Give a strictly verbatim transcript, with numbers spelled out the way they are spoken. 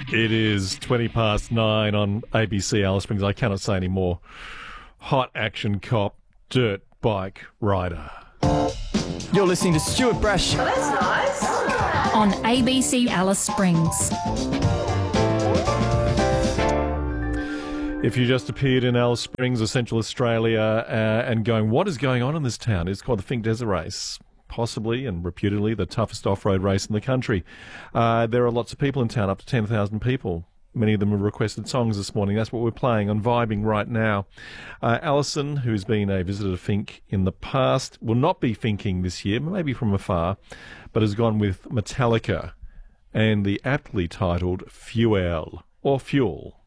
It is twenty past nine on A B C Alice Springs. I cannot say any more. Hot action cop, dirt bike rider. You're listening to Stuart Brash. Oh, that's nice. On A B C Alice Springs. If you just appeared in Alice Springs or Central Australia uh, and going, what is going on in this town? It's called the Finke Desert Race. Possibly and reputedly the toughest off-road race in the country. Uh, there are lots of people in town, up to ten thousand people. Many of them have requested songs this morning. That's what we're playing on Vibing right now. Uh, Alison, who's been a visitor to Finke in the past, will not be finking this year, maybe from afar, but has gone with Metallica and the aptly titled Fuel or Fuel.